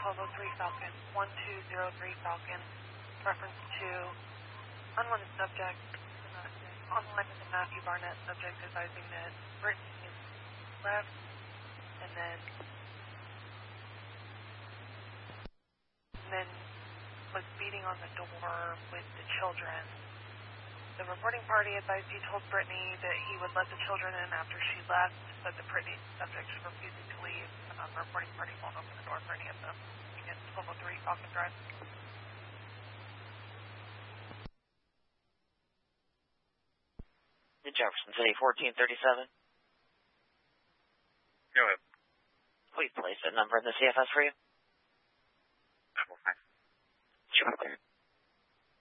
Hobo 3 Falcon, 1203 Falcon, reference to unwanted subject, on the line with the Matthew Barnett subject advising that Brittany is left, and then was beating on the door with the children. The reporting party advised he told Brittany that he would let the children in after she left, but the Brittany subject is refusing to leave, and the reporting party won't open the door for any of them. Again, 1203 Falcon Drive. Jefferson City, 1437. Go ahead. Please place that number in the CFS for you. 915. Sure, clear.